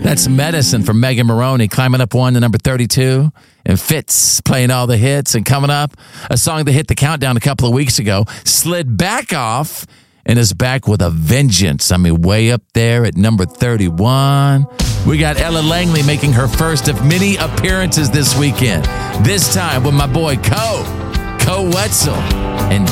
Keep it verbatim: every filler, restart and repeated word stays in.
That's Medicine from Megan Maroney, climbing up one to number thirty-two. And Fitz playing all the hits. And coming up, a song that hit the countdown a couple of weeks ago, slid back off and is back with a vengeance. I mean, way up there at number thirty-one. We got Ella Langley making her first of many appearances this weekend. This time with my boy, Co. Co Wetzel. And